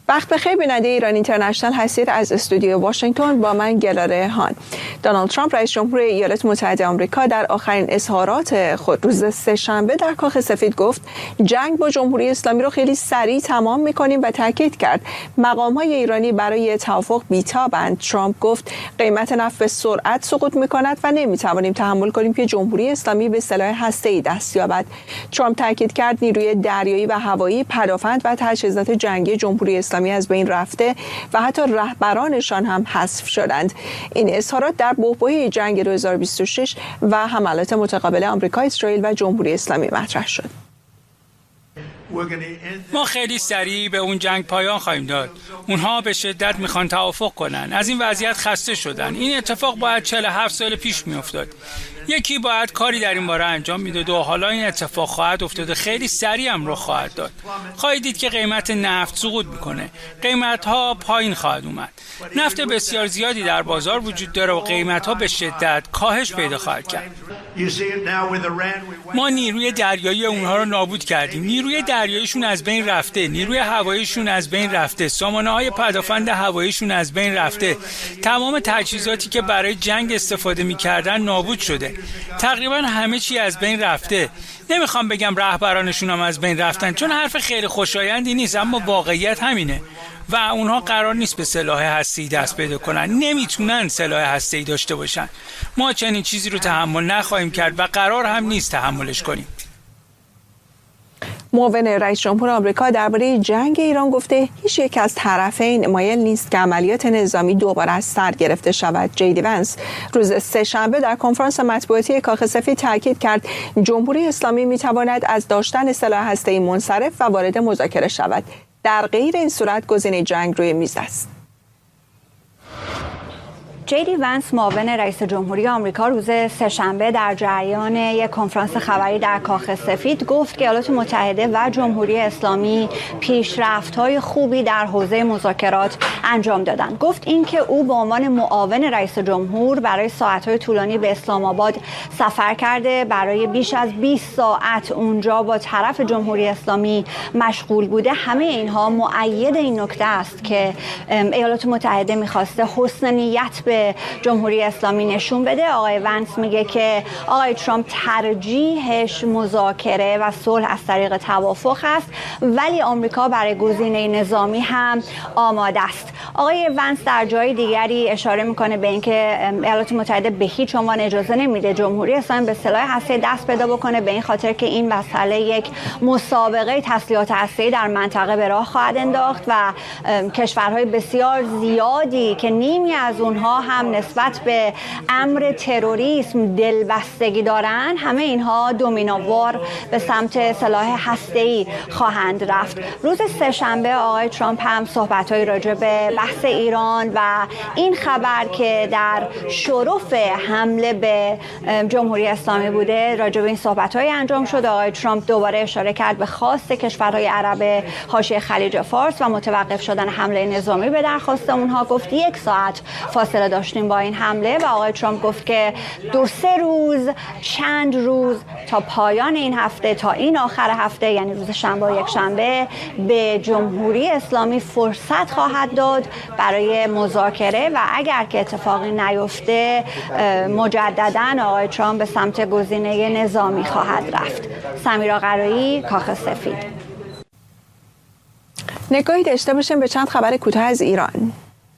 وقت بخیر بیننده ایران اینترنشنال هستید. از استودیو واشنگتن با من گلاره هان. دونالد ترامپ رئیس جمهور ایالات متحده آمریکا در آخرین اظهارات خود روز سه‌شنبه در کاخ سفید گفت جنگ با جمهوری اسلامی رو خیلی سریع تمام می‌کنیم و تاکید کرد مقام‌های ایرانی برای توافق بی‌تابند. ترامپ گفت قیمت نفت به سرعت سقوط می‌کند و نمی‌توانیم تحمل کنیم که جمهوری اسلامی به سلاح هسته‌ای دست یابد. ترامپ تاکید کرد نیروی دریایی و هوایی، پدافند و تجهیزات جنگی جمهوری اسلامی از بین رفته و حتی رهبرانشان هم حذف شدند. این اظهارات در بحبوحه جنگ 2026 و حملات متقابل آمریکا، اسرائیل و جمهوری اسلامی مطرح شد. ما خیلی سریع به اون جنگ پایان خواهیم داد. اونها به شدت میخوان توافق کنن. از این وضعیت خسته شدن. این اتفاق باید 47 سال پیش میافتاد. یکی باید کاری در این باره انجام میداد و حالا این اتفاق خواهد افتاد و خیلی سریع هم رخ خواهد داد. خواهید دید که قیمت نفت سقوط میکنه. قیمت ها پایین خواهد اومد. نفت بسیار زیادی در بازار وجود داره و قیمت ها به شدت کاهش پیدا خواهد کرد. ما نیروی دریایی اونها رو نابود کردیم. نیروی دریاییشون از بین رفته، نیروی هواییشون از بین رفته، سامانه‌های پدافند هواییشون از بین رفته. تمام تجهیزاتی که برای جنگ استفاده می‌کردن نابود شده. تقریبا همه چی از بین رفته. نمیخوام بگم رهبرانشون هم از بین رفتن چون حرف خیلی خوشایندی نیست، اما واقعیت همینه و اونها قرار نیست به سلاح هسته‌ای دست پیدا کنن. نمیتونن سلاح هسته‌ای داشته باشن. ما چنین چیزی رو تحمل نخواهیم کرد و قرار هم نیست تحملش کنیم. معاون رئیس جمهور آمریکا درباره جنگ ایران گفته هیچ یک از طرفین مایل نیست که عملیات نظامی دوباره از سر گرفته شود. جیدی ونس روز سه‌شنبه در کنفرانس مطبوعاتی کاخ سفید تاکید کرد جمهوری اسلامی میتواند از داشتن سلاح هسته‌ای منصرف و وارد مذاکره شود. در غیر این صورت گزینه جنگ روی میز است. جیدی ونس معاون رئیس جمهوری آمریکا روز سه‌شنبه در جریان یک کنفرانس خبری در کاخ سفید گفت که ایالات متحده و جمهوری اسلامی پیشرفت‌های خوبی در حوزه مذاکرات انجام دادند. گفت اینکه او به عنوان معاون رئیس جمهور برای ساعت‌های طولانی به اسلام آباد سفر کرده، برای بیش از 20 ساعت اونجا با طرف جمهوری اسلامی مشغول بوده. همه اینها مؤید این نکته است که ایالات متحده می‌خواسته حسن نیت به جمهوری اسلامی نشون بده. آقای ونس میگه که آقای ترامپ ترجیحش مذاکره و صلح از طریق توافق است، ولی آمریکا برای گزینه نظامی هم آماده است. آقای ونس در جای دیگری اشاره میکنه به اینکه ایالات متحده به هیچ عنوان اجازه نمیده جمهوری اسلامی به سلاح هسته‌ای دست پیدا بکنه، به این خاطر که این مسئله یک مسابقه تسلیحات هسته‌ای در منطقه به راه خواهد انداخت و کشورهای بسیار زیادی که نیمی از اونها هم نسبت به امر تروریسم دلبستگی دارن، همه اینها دومینووار به سمت سلاح هسته‌ای خواهند رفت. روز سه‌شنبه آقای ترامپ هم صحبت‌های راجع به بحث ایران و این خبر که در شرف حمله به جمهوری اسلامی بوده، راجع به این صحبت‌های انجام شد. آقای ترامپ دوباره اشاره کرد به خواست کشورهای عرب حاشیه خلیج فارس و متوقف شدن حمله نظامی به درخواست اونها. گفت 1 ساعت فاصله داشتیم با این حمله و آقای ترامپ گفت که 2-3 روز، چند روز تا پایان این هفته، تا این آخر هفته، یعنی روز شنبه و یک شنبه، به جمهوری اسلامی فرصت خواهد داد برای مذاکره و اگر که اتفاقی نیفته مجددا آقای ترامپ به سمت گزینه نظامی خواهد رفت. سمیرا قرایی، کاخ سفید. نگاهی داشته باشیم به چند خبر کوتاه از ایران.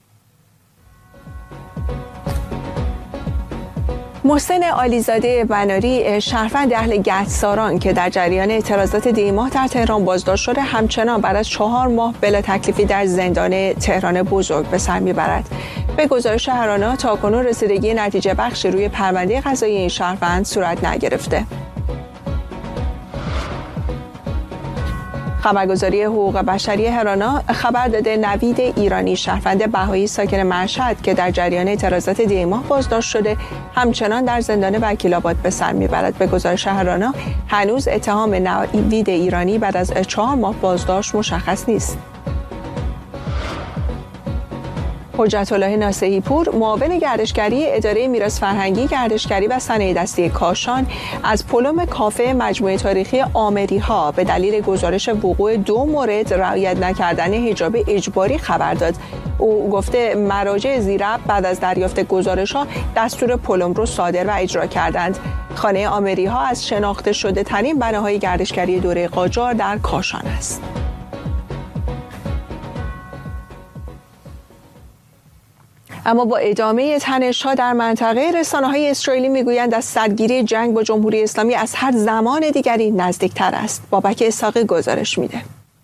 محسن عالیزاده بناری شهروند اهل گچساران که در جریان اعتراضات دی‌ماه در تهران بازداشت شده همچنان بعد از 4 ماه بلا تکلیفی در زندان تهران بزرگ به سر میبرد. به گزارش هرانا تاکنون رسیدگی نتیجه بخشی روی پرونده قضایی این شهروند صورت نگرفته. خبرگزاری حقوق بشری هرانا خبر داده نوید ایرانی شهروند بهایی ساکن مشهد که در جریان اعتراضات دی‌ماه بازداشت شده همچنان در زندان وکیل‌آباد به سر میبرد. به گزارش هرانا هنوز اتهام نوید ایرانی بعد از 4 ماه بازداشت مشخص نیست. حجت الله ناصحی پور، معاون گردشگری اداره میراث فرهنگی، گردشگری و صنایع دستی کاشان، از پلم کافه مجموعه تاریخی آمریها به دلیل گزارش وقوع 2 مورد رعایت نکردن حجاب اجباری خبر داد. او گفته مراجع زیربط بعد از دریافت گزارش‌ها دستور پلم رو صادر و اجرا کردند. خانه آمریها از شناخته شده ترین بناهای گردشگری دوره قاجار در کاشان است. اما با ادامه تنش‌ها در منطقه، رسانه‌های اسرائیلی میگویند از سرگیری جنگ با جمهوری اسلامی از هر زمان دیگری نزدیکتر است. بابک اسحاقی گزارش میده.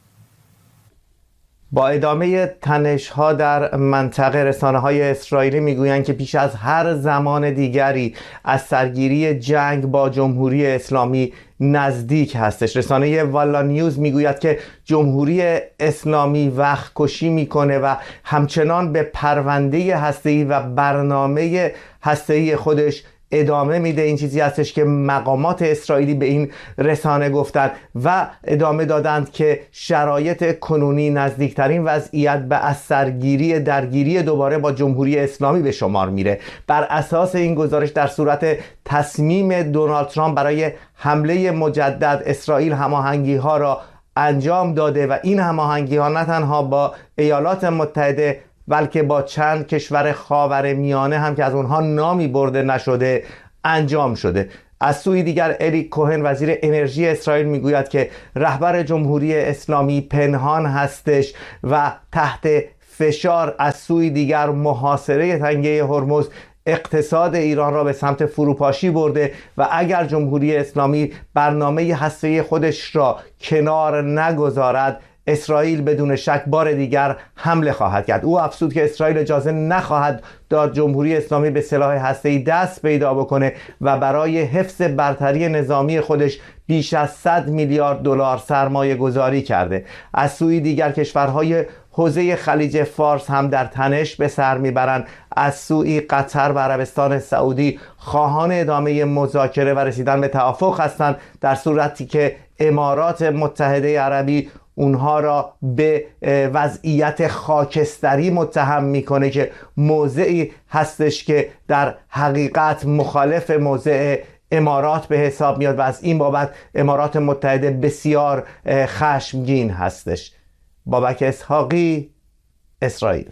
با ادامه تنش‌ها در منطقه، رسانه‌های اسرائیلی میگویند که پیش از هر زمان دیگری از سرگیری جنگ با جمهوری اسلامی نزدیک هستش. رسانه والا نیوز میگوید که جمهوری اسلامی وقت کشی میکنه و همچنان به پرونده هسته‌ای و برنامه هسته‌ای خودش ادامه میده. این چیزی هستش که مقامات اسرائیلی به این رسانه گفتند و ادامه دادند که شرایط کنونی نزدیکترین وضعیت به از سرگیری درگیری دوباره با جمهوری اسلامی به شمار میره. بر اساس این گزارش، در صورت تصمیم دونالد ترامپ برای حمله مجدد، اسرائیل هماهنگی ها را انجام داده و این هماهنگی ها نه تنها با ایالات متحده بلکه با چند کشور خاورمیانه هم که از اونها نامی برده نشده انجام شده. از سوی دیگر الی کوهن، وزیر انرژی اسرائیل، میگوید که رهبر جمهوری اسلامی پنهان هستش و تحت فشار. از سوی دیگر محاصره تنگه هرمز اقتصاد ایران را به سمت فروپاشی برده و اگر جمهوری اسلامی برنامه هسته‌ای خودش را کنار نگذارد، اسرائیل بدون شک بار دیگر حمله خواهد کرد. او افزود که اسرائیل اجازه نخواهد داد جمهوری اسلامی به سلاح هسته‌ای دست پیدا بکنه و برای حفظ برتری نظامی خودش بیش از 100 میلیارد دلار سرمایه گذاری کرده. از سوی دیگر کشورهای حوزه خلیج فارس هم در تنش به سر میبرند. از سوی قطر و عربستان سعودی خواهان ادامه مذاکره و رسیدن به توافق هستند، در صورتی که امارات متحده عربی اونها را به وضعیت خاکستری متهم میکنه که موضعی هستش که در حقیقت مخالف موضع امارات به حساب میاد و از این بابت امارات متحده بسیار خشمگین هستش. بابک اسحاقی، اسرائیل.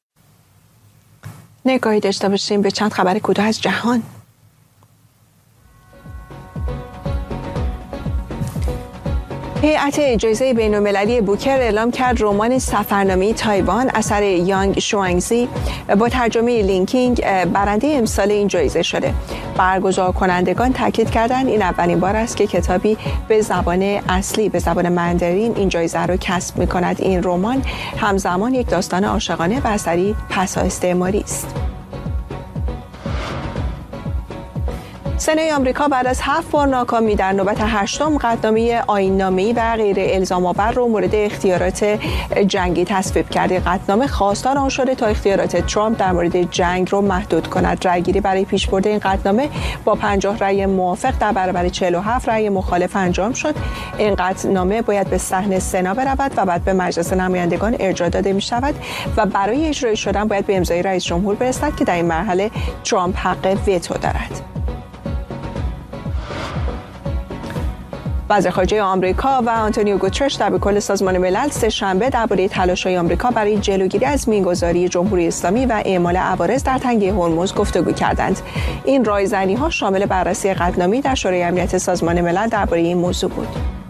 نگاهی داشته باشیم به چند خبر کوتاه از جهان. هیئت جایزه بین‌المللی بوکر اعلام کرد رمان سفرنامه تایوان اثر یانگ شوانگزی با ترجمه لینکینگ برنده امسال این جایزه شده. برگزار کنندگان تاکید کردند این اولین بار است که کتابی به زبان اصلی، به زبان مندرین، این جایزه را کسب می‌کند. این رمان همزمان یک داستان عاشقانه و اثری پسااستعماری است. سنای آمریکا بعد از 7 بار ناکامی در نوبت 8م قطعنامه آیین‌نامه‌ای و غیر الزام‌آور را مورد اختیارات جنگی تصویب کرده. قطعنامه خواستار آن شده تا اختیارات ترامپ در مورد جنگ را محدود کند. رأی‌گیری برای پیشبرد این قطعنامه با 50 رأی موافق در برابر 47 رأی مخالف انجام شد. این قطعنامه باید به صحن سنا برود و بعد به مجلس نمایندگان ارجاع داده می‌شود و برای اجرایی شدن باید به امضای رئیس جمهور برسد که در این مرحله ترامپ حق وتو دارد. وزیر خارجه آمریکا و آنتونیو گوترش در کل سازمان ملل سه‌شنبه درباره تلاش‌های آمریکا برای جلوگیری از مینگذاری جمهوری اسلامی و اعمال عوارض در تنگه هرمز گفتگو کردند. این رایزنی‌ها شامل بررسی قطعنامه‌ای در شورای امنیت سازمان ملل درباره این موضوع بود.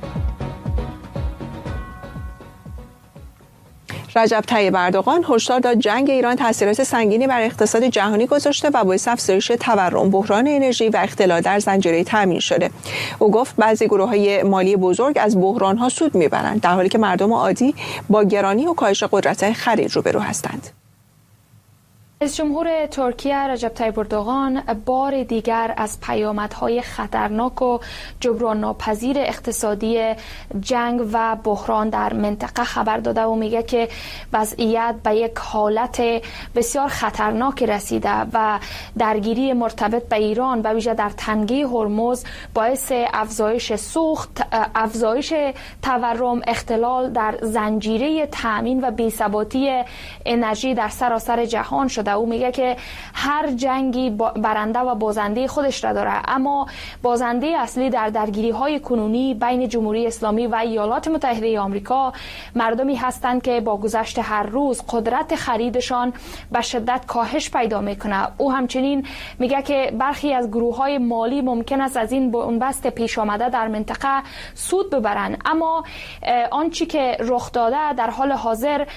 رجب طیب اردوغان هشدار داد جنگ ایران تاثیرات سنگینی بر اقتصاد جهانی گذاشته و باعث افزایش تورم، بحران انرژی و اختلال در زنجیره تامین شده. او گفت بعضی گروه‌های مالی بزرگ از بحران‌ها سود می‌برند در حالی که مردم عادی با گرانی و کاهش قدرت خرید روبرو هستند. رئیس جمهور ترکیه رجب طیب اردوغان بار دیگر از پیامدهای خطرناک و جبران ناپذیر اقتصادی جنگ و بحران در منطقه خبر داده و میگه که وضعیت به یک حالت بسیار خطرناک رسیده و درگیری مرتبط به ایران به ویژه در تنگه هرمز باعث افزایش سوخت، افزایش تورم، اختلال در زنجیره تامین و بی‌ثباتی انرژی در سراسر جهان شده. او میگه که هر جنگی برنده و بازنده خودش را داره، اما بازنده اصلی در درگیری های کنونی بین جمهوری اسلامی و ایالات متحده آمریکا مردمی هستند که با گذشت هر روز قدرت خریدشان به شدت کاهش پیدا میکنه. او همچنین میگه که برخی از گروه های مالی ممکن است از این بنبست پیش آمده در منطقه سود ببرند، اما آنچه که رخ داده در حال حاضر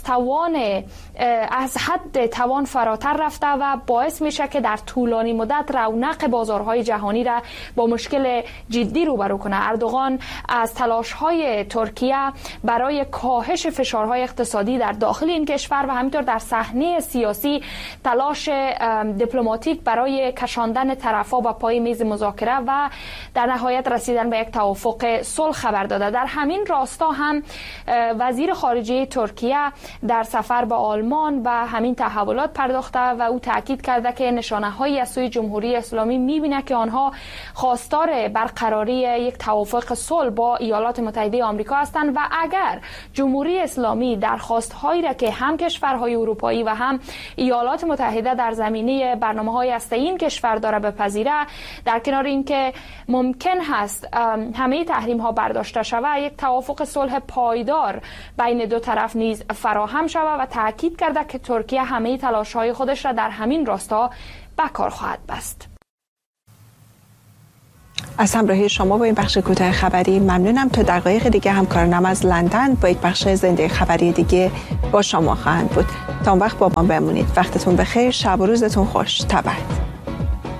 از حد توان فراتر رفته و باعث میشه که در طولانی مدت رونق بازارهای جهانی را با مشکل جدی روبرو کنه. اردوغان از تلاش‌های ترکیه برای کاهش فشارهای اقتصادی در داخل این کشور و همینطور در صحنه سیاسی تلاش دیپلماتیک برای کشاندن طرف‌ها به پای میز مذاکره و در نهایت رسیدن به یک توافق صلح خبر داده. در همین راستا هم وزیر خارجه ترکیه در سفر به آلمان و همین تحولات پرداخته و او تاکید کرده که نشانه‌هایی از سوی جمهوری اسلامی می‌بینه که آنها خواستار برقراری یک توافق صلح با ایالات متحده آمریکا هستند و اگر جمهوری اسلامی درخواست‌هایی را که هم کشورهای اروپایی و هم ایالات متحده در زمینه برنامه‌های هسته‌ای این کشور داره بپذیره، در کنار اینکه ممکن هست همه تحریم‌ها برداشته شود، یک توافق صلح پایدار بین دو طرف نیز فراهم شود و تاکید کرده که ترکیه همه تلاش‌های خودش را در همین راستا به کار خواهد بست. از همراهی شما با این بخش کوتاه خبری ممنونم. تا دقایق دیگه همکارانم از لندن با یک بخش زنده خبری دیگه با شما خواهند بود. تا اون وقت با ما بمونید. وقتتون بخیر، شب و روزتون خوش. تا بعد.